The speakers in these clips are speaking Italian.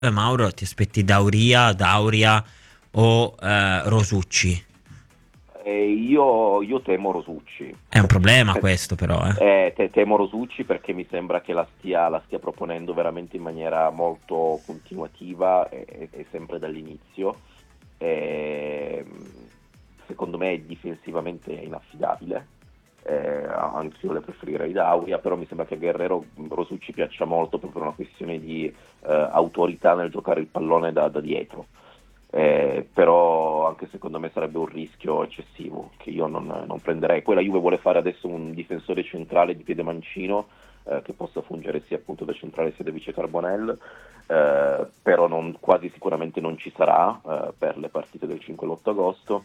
Mauro, ti aspetti Dauria o Rosucci? Io temo Rosucci. È un problema questo però, eh. Temo Rosucci perché mi sembra che la stia proponendo veramente in maniera molto continuativa e sempre dall'inizio. E, secondo me difensivamente è inaffidabile. Anch'io le preferirei da Aurea, però mi sembra che a Guerrero Rosucci piaccia molto proprio per una questione di autorità nel giocare il pallone da dietro. Però anche secondo me sarebbe un rischio eccessivo che io non prenderei. Poi la Juve vuole fare adesso un difensore centrale di piede mancino che possa fungere sia appunto da centrale sia da vice Carbonell, però quasi sicuramente non ci sarà per le partite del 5 e l'8 agosto.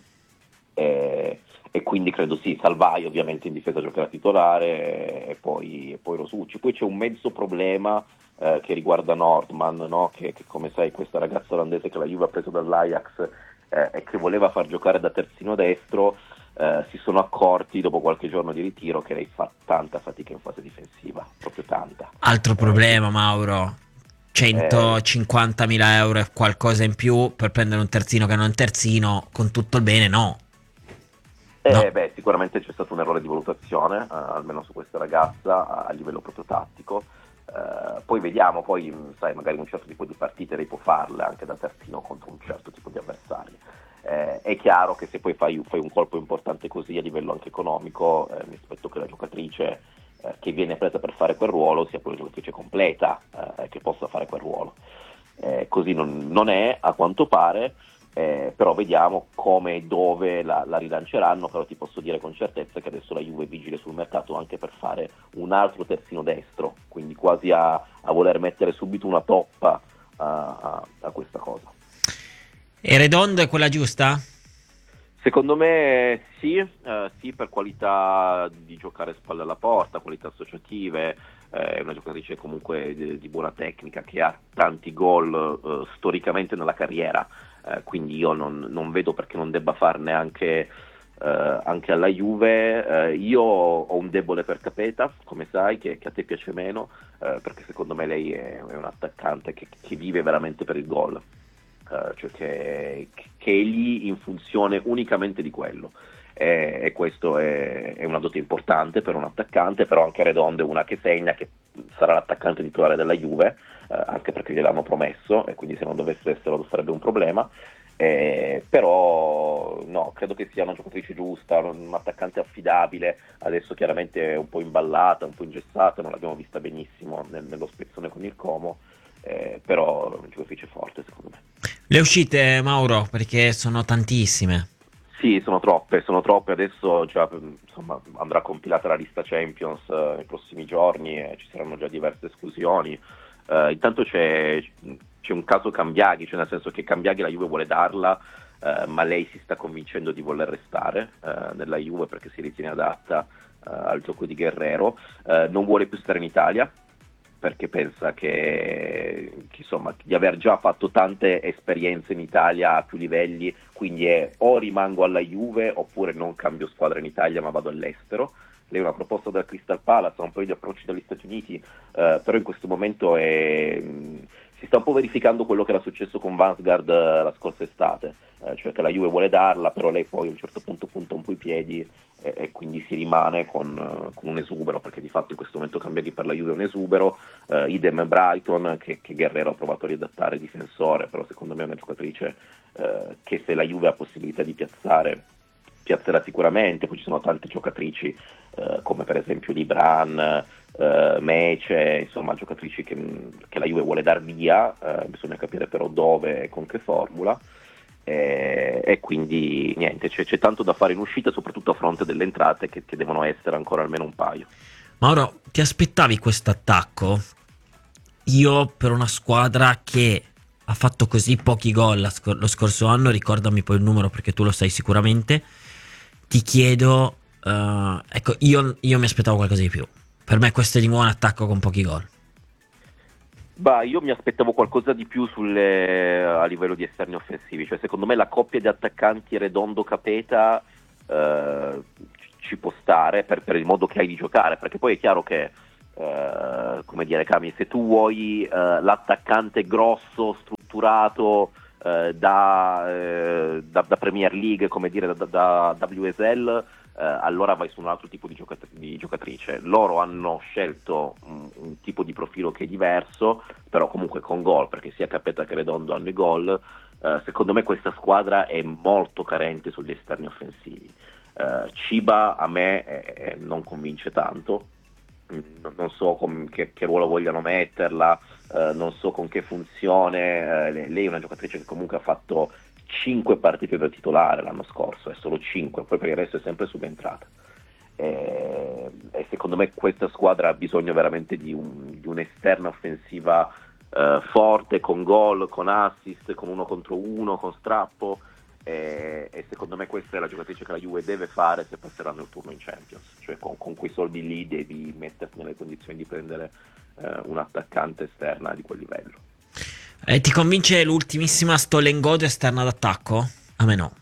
E quindi credo sì, Salvai ovviamente in difesa giocherà titolare e poi Rosucci. Poi c'è un mezzo problema che riguarda Nordman, no? Che come sai questa ragazza olandese che la Juve ha preso dall'Ajax e che voleva far giocare da terzino destro, si sono accorti dopo qualche giorno di ritiro che lei fa tanta fatica in fase difensiva, proprio tanta. Altro Eh, problema, Mauro. eh, 150.000 euro e qualcosa in più per prendere un terzino che non è un terzino, con tutto il bene, no. No. Beh, sicuramente c'è stato un errore di valutazione, almeno su questa ragazza, a livello proprio tattico. Poi vediamo, poi sai, magari un certo tipo di partite lei può farle anche da terzino contro un certo tipo di avversari. È chiaro che se poi fai un colpo importante così a livello anche economico, mi aspetto che la giocatrice che viene presa per fare quel ruolo sia poi una giocatrice completa che possa fare quel ruolo. Così non è, a quanto pare. Però vediamo come e dove la rilanceranno, però ti posso dire con certezza che adesso la Juve è vigile sul mercato anche per fare un altro terzino destro, quindi quasi a voler mettere subito una toppa a questa cosa. E Redondo è quella giusta? Secondo me sì, sì, per qualità di giocare spalle alla porta, qualità associative, è una giocatrice comunque di buona tecnica che ha tanti gol storicamente nella carriera, quindi io non vedo perché non debba farne anche alla Juve. Io ho un debole per Capeta, come sai, che a te piace meno, perché secondo me lei è un attaccante che vive veramente per il gol. Cioè che è lì in funzione unicamente di quello. E questo è una dote importante per un attaccante, però anche Redondo è una che segna, che sarà l'attaccante titolare della Juve, anche perché gliel'hanno promesso e quindi se non dovesse esserlo sarebbe un problema. Però no, credo che sia una giocatrice giusta, un attaccante affidabile. Adesso chiaramente è un po' imballata, un po' ingessata, non l'abbiamo vista benissimo nello spezzone con il Como, però è una giocatrice forte secondo me. Le uscite, Mauro, perché sono tantissime. Sì, sono troppe, adesso già, insomma, andrà compilata la lista Champions nei prossimi giorni e ci saranno già diverse esclusioni. Intanto c'è un caso Cambiaghi, cioè nel senso che Cambiaghi la Juve vuole darla, ma lei si sta convincendo di voler restare nella Juve perché si ritiene adatta al gioco di Guerrero. Non vuole più stare in Italia perché pensa insomma, di aver già fatto tante esperienze in Italia a più livelli, quindi è o rimango alla Juve oppure non cambio squadra in Italia ma vado all'estero. Lei ha una proposta dal Crystal Palace, ha un paio di approcci dagli Stati Uniti, però in questo momento si sta un po' verificando quello che era successo con Vansgaard la scorsa estate, cioè che la Juve vuole darla, però lei poi a un certo punto punta un po' i piedi e quindi si rimane con un esubero, perché di fatto in questo momento Cambiaghi per la Juve è un esubero, idem Brighton che Guerrero ha provato a riadattare difensore, però secondo me è una giocatrice che se la Juve ha possibilità di piazzerà sicuramente. Poi ci sono tante giocatrici come per esempio Libran, Mece, insomma giocatrici che la Juve vuole dar via, bisogna capire però dove e con che formula. E quindi niente, c'è tanto da fare in uscita, soprattutto a fronte delle entrate che devono essere ancora almeno un paio. Mauro, ti aspettavi questo attacco? Io per una squadra che ha fatto così pochi gol lo scorso anno, ricordami poi il numero perché tu lo sai sicuramente, ti chiedo, ecco, io mi aspettavo qualcosa di più. Per me questo è di nuovo un attacco con pochi gol. Bah, io mi aspettavo qualcosa di più a livello di esterni offensivi, cioè secondo me la coppia di attaccanti Redondo-Capeta ci può stare per il modo che hai di giocare, perché poi è chiaro che come dire, Cami, se tu vuoi l'attaccante grosso, strutturato, da Premier League, come dire, da WSL, allora vai su un altro tipo di giocatrice. Loro hanno scelto un tipo di profilo che è diverso, però comunque con gol, perché sia Cappetta che Redondo hanno i gol. Secondo me questa squadra è molto carente sugli esterni offensivi. Ciba a me non convince tanto. Non so che ruolo vogliano metterla, non so con che funzione. Lei è una giocatrice che comunque ha fatto 5 partite da titolare l'anno scorso, è solo 5, poi per il resto è sempre subentrata. E secondo me questa squadra ha bisogno veramente di un'esterna offensiva forte, con gol, con assist, con 1 contro 1, con strappo. E secondo me questa è la giocatrice che la Juve deve fare se passeranno il turno in Champions, cioè con quei soldi lì devi metterti nelle condizioni di prendere un attaccante esterna di quel livello. Ti convince l'ultimissima Stolengodo esterna d'attacco? A me no.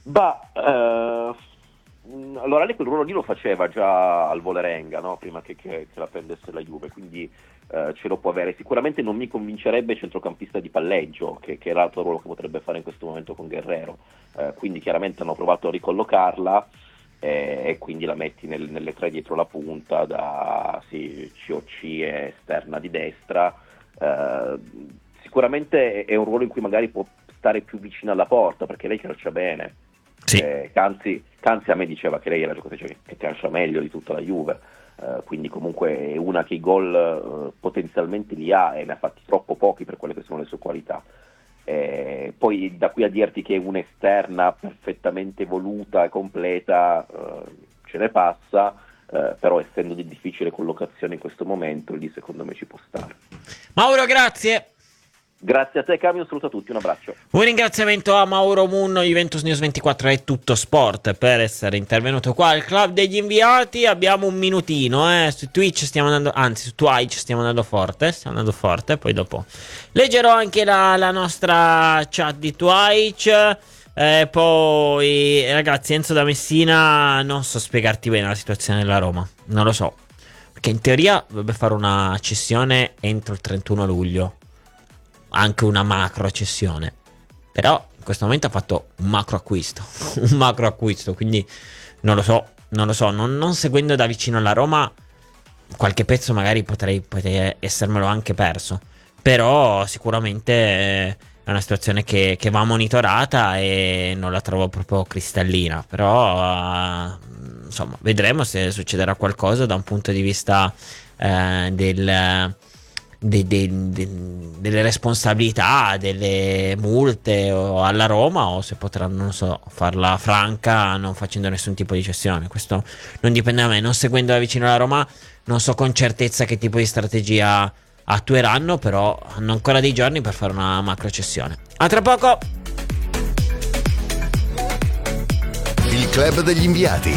Allora lei quel ruolo lì lo faceva già al Vålerenga, no? Prima che la prendesse la Juve, quindi ce lo può avere. Sicuramente non mi convincerebbe centrocampista di palleggio, che è l'altro ruolo che potrebbe fare in questo momento con Guerrero. Quindi chiaramente hanno provato a ricollocarla e quindi la metti nelle 3 dietro la punta, da COC e esterna di destra. Sicuramente è un ruolo in cui magari può stare più vicino alla porta, perché lei calcia bene. Sì. Canzi a me diceva che lei è la giocatrice che calcia meglio di tutta la Juve, quindi comunque è una che i gol potenzialmente li ha e ne ha fatti troppo pochi per quelle che sono le sue qualità. Poi da qui a dirti che è un'esterna perfettamente evoluta e completa, ce ne passa, però essendo di difficile collocazione in questo momento, lì secondo me ci può stare. Mauro, grazie. Grazie a te, Cami, un saluto a tutti, un abbraccio. Un ringraziamento a Mauro Munno, Juventus News 24 e Tutto Sport, per essere intervenuto qua al Club degli Inviati. Abbiamo un minutino, su Twitch stiamo andando, anzi su Twitch stiamo andando forte, poi dopo leggerò anche la nostra chat di Twitch. Poi ragazzi, Enzo da Messina, non so spiegarti bene la situazione della Roma, non lo so, perché in teoria dovrebbe fare una cessione entro il 31 luglio, anche una macro cessione, però in questo momento ha fatto un macro acquisto, quindi non lo so, non seguendo da vicino la Roma, qualche pezzo magari potrei essermelo anche perso, però sicuramente è una situazione che va monitorata e non la trovo proprio cristallina, però insomma vedremo se succederà qualcosa da un punto di vista delle responsabilità, delle multe alla Roma, o se potranno, non so, farla franca non facendo nessun tipo di cessione. Questo non dipende da me, non seguendo da vicino la Roma non so con certezza che tipo di strategia attueranno, però hanno ancora dei giorni per fare una macro cessione. A tra poco. Il Club degli Inviati.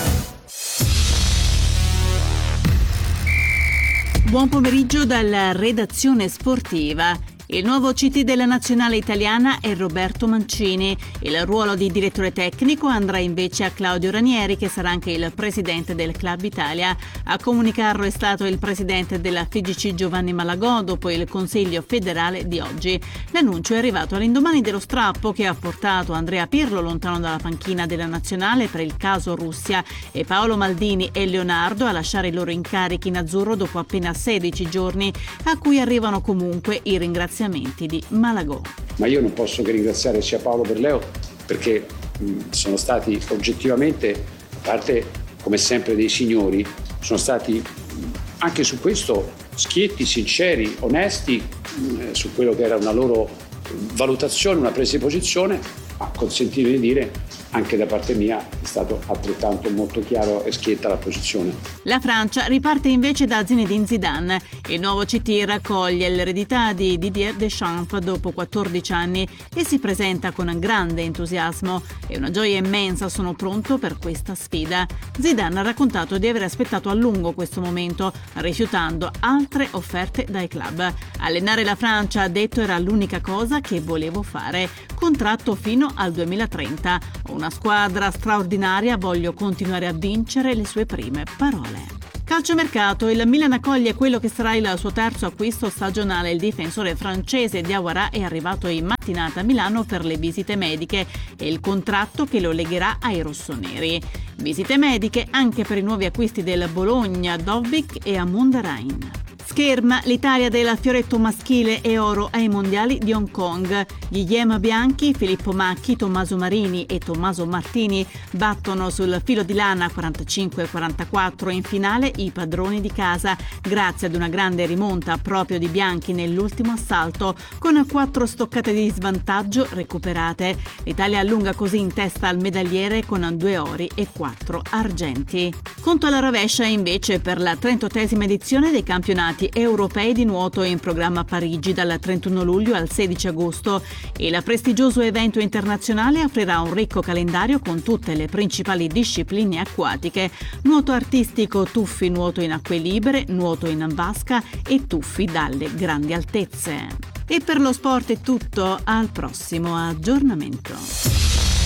Buon pomeriggio dalla redazione sportiva. Il nuovo CT della nazionale italiana è Roberto Mancini. Il ruolo di direttore tecnico andrà invece a Claudio Ranieri, che sarà anche il presidente del Club Italia. A comunicarlo è stato il presidente della FIGC Giovanni Malagò dopo il Consiglio federale di oggi. L'annuncio è arrivato all'indomani dello strappo che ha portato Andrea Pirlo lontano dalla panchina della nazionale per il caso Russia e Paolo Maldini e Leonardo a lasciare i loro incarichi in azzurro dopo appena 16 giorni, a cui arrivano comunque i ringraziamenti di Malagò. Ma io non posso che ringraziare sia Paolo che Leo, perché sono stati oggettivamente, a parte come sempre dei signori, sono stati anche su questo schietti, sinceri, onesti su quello che era una loro valutazione, una presa di posizione, ma consentitemi di dire anche da parte mia è stato altrettanto molto chiaro e schietta la posizione. La Francia riparte invece da Zinedine Zidane. Il nuovo CT raccoglie l'eredità di Didier Deschamps dopo 14 anni e si presenta con grande entusiasmo. È una gioia immensa, sono pronto per questa sfida. Zidane ha raccontato di aver aspettato a lungo questo momento, rifiutando altre offerte dai club. Allenare la Francia, ha detto, era l'unica cosa che volevo fare. Contratto fino al 2030. Una squadra straordinaria, voglio continuare a vincere, le sue prime parole. Calciomercato, il Milan accoglie quello che sarà il suo terzo acquisto stagionale. Il difensore francese Diawara è arrivato in mattinata a Milano per le visite mediche e il contratto che lo legherà ai rossoneri. Visite mediche anche per i nuovi acquisti del Bologna, Dovbyk e Amundarain. Scherma, l'Italia del fioretto maschile e oro ai mondiali di Hong Kong. Gli Yem bianchi, Filippo Macchi, Tommaso Marini e Tommaso Martini battono sul filo di lana 45-44 in finale i padroni di casa, grazie ad una grande rimonta proprio di bianchi nell'ultimo assalto, con 4 stoccate di svantaggio recuperate. L'Italia allunga così in testa al medagliere con 2 ori e 4 argenti. Conto alla rovescia invece per la 38esima edizione dei campionati europei di nuoto in programma a Parigi dal 31 luglio al 16 agosto. Il prestigioso evento internazionale offrirà un ricco calendario con tutte le principali discipline acquatiche: nuoto artistico, tuffi, nuoto in acque libere, nuoto in vasca e tuffi dalle grandi altezze. E per lo sport è tutto, al prossimo aggiornamento.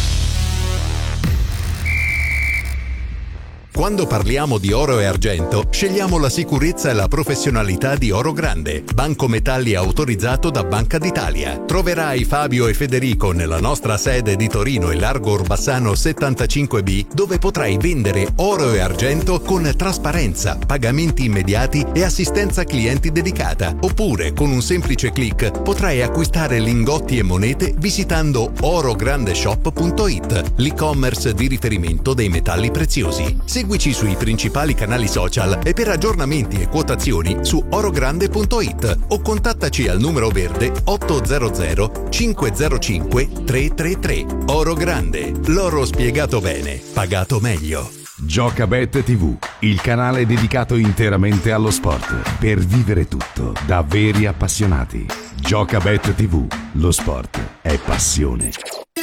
Quando parliamo di oro e argento, scegliamo la sicurezza e la professionalità di Oro Grande, banco metalli autorizzato da Banca d'Italia. Troverai Fabio e Federico nella nostra sede di Torino e Largo Orbassano 75B, dove potrai vendere oro e argento con trasparenza, pagamenti immediati e assistenza clienti dedicata. Oppure, con un semplice click, potrai acquistare lingotti e monete visitando orograndeshop.it, l'e-commerce di riferimento dei metalli preziosi. Seguici sui principali canali social e per aggiornamenti e quotazioni su orogrande.it o contattaci al numero verde 800 505 333. Oro Grande, l'oro spiegato bene, pagato meglio. Giocabet TV, il canale dedicato interamente allo sport, per vivere tutto da veri appassionati. Giocabet TV, lo sport è passione.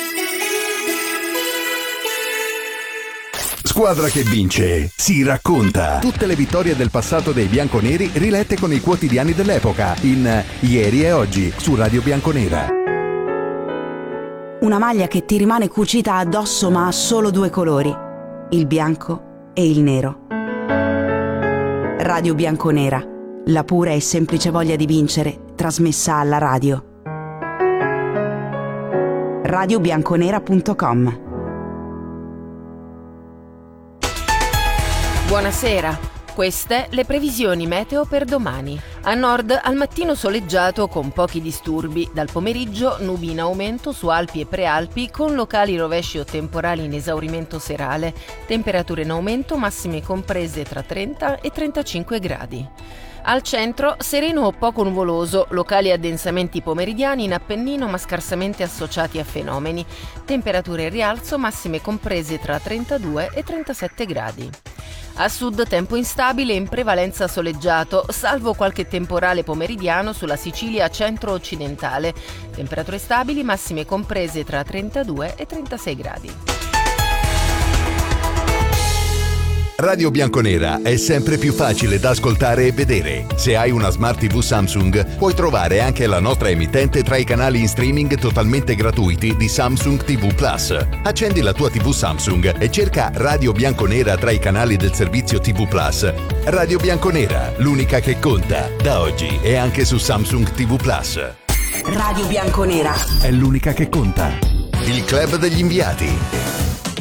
Squadra che vince si racconta. Tutte le vittorie del passato dei bianconeri rilette con i quotidiani dell'epoca in Ieri e Oggi su Radio Bianconera. Una maglia che ti rimane cucita addosso ma ha solo 2 colori, il bianco e il nero. Radio Bianconera, la pura e semplice voglia di vincere trasmessa alla radio. radiobianconera.com. Buonasera, queste le previsioni meteo per domani. A nord al mattino soleggiato con pochi disturbi, dal pomeriggio nubi in aumento su Alpi e Prealpi con locali rovesci o temporali in esaurimento serale, temperature in aumento massime comprese tra 30 e 35 gradi. Al centro, sereno o poco nuvoloso, locali addensamenti pomeridiani in Appennino ma scarsamente associati a fenomeni, temperature in rialzo massime comprese tra 32 e 37 gradi. A sud tempo instabile in prevalenza soleggiato, salvo qualche temporale pomeridiano sulla Sicilia centro-occidentale, temperature stabili massime comprese tra 32 e 36 gradi. Radio Bianconera è sempre più facile da ascoltare e vedere. Se hai una Smart TV Samsung, puoi trovare anche la nostra emittente tra i canali in streaming totalmente gratuiti di Samsung TV Plus. Accendi la tua TV Samsung e cerca Radio Bianconera tra i canali del servizio TV Plus. Radio Bianconera, l'unica che conta, da oggi e anche su Samsung TV Plus. Radio Bianconera è l'unica che conta. Il club degli inviati.